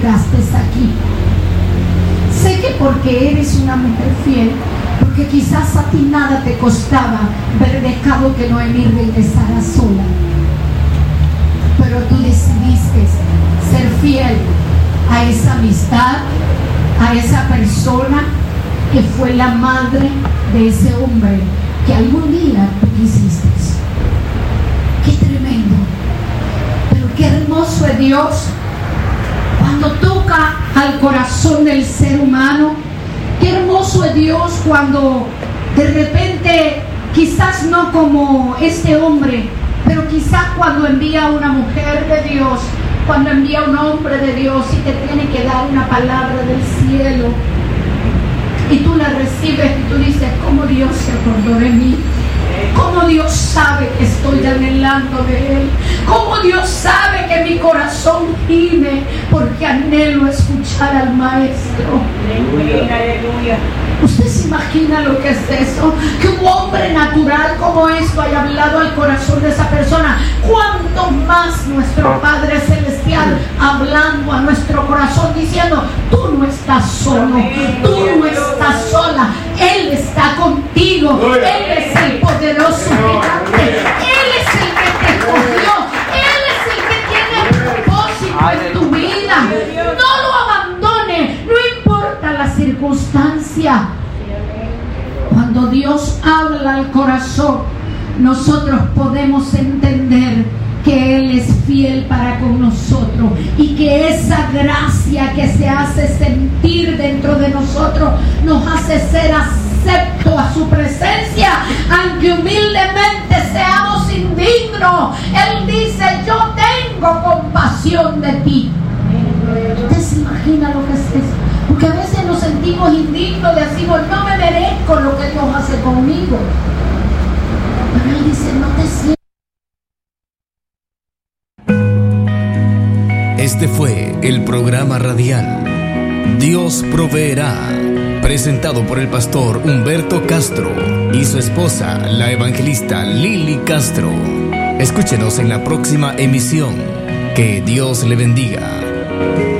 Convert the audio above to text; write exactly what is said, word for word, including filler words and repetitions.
llegaste aquí. Sé que porque eres una mujer fiel, porque quizás a ti nada te costaba haber dejado que Noemí regresara sola, pero tú decidiste ser fiel a esa amistad, a esa persona que fue la madre de ese hombre que algún día tú quisiste. Qué tremendo, pero qué hermoso es Dios cuando toca al corazón del ser humano. Qué hermoso es Dios cuando de repente, quizás no como este hombre, pero quizás cuando envía a una mujer de Dios, cuando envía a un hombre de Dios y te tiene que dar una palabra del cielo, y tú la recibes y tú dices, ¿cómo Dios se acordó de mí? ¿Cómo Dios sabe que estoy anhelando de Él? ¿Cómo Dios sabe que mi corazón gime porque anhelo escuchar al Maestro? Aleluya, aleluya. ¿Usted se imagina lo que es eso? Que un hombre natural como esto haya hablado al corazón de esa persona. ¿Cuánto más nuestro Padre Celestial hablando a nuestro corazón diciendo, tú no estás solo, tú no estás sola, Él está contigo, Él es el poderoso gigante, Él es el que te escogió, Él es el que tiene propósito en tu vida. No lo abandones, no importa la circunstancia. Cuando Dios habla al corazón, nosotros podemos entender que Él es fiel para con nosotros y que esa gracia que se hace sentir dentro de nosotros nos hace ser aceptos a su presencia, aunque humildemente seamos indignos. Él dice, yo tengo compasión de ti. ¿Usted se imagina lo que es eso? Porque a veces nos sentimos indignos, decimos, no me merezco lo que Dios hace conmigo. Pero Él dice, no te sientas. Este fue el programa radial Dios Proveerá, presentado por el pastor Humberto Castro y su esposa, la evangelista Lili Castro. Escúchenos en la próxima emisión. Que Dios le bendiga.